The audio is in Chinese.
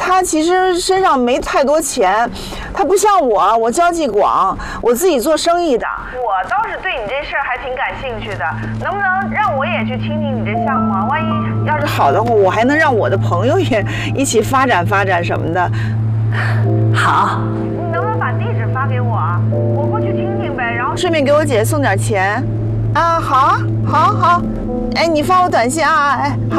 他其实身上没太多钱，他不像我交际广，我自己做生意的。我倒是对你这事儿还挺感兴趣的，能不能让我也去听听你这项目啊？万一要是好的话，我还能让我的朋友也一起发展发展什么的。 好， 你能不能把地址发给我啊？我过去听听呗，然后顺便给我姐送点钱。啊，好啊，好，好。哎，你发我短信啊，哎。好。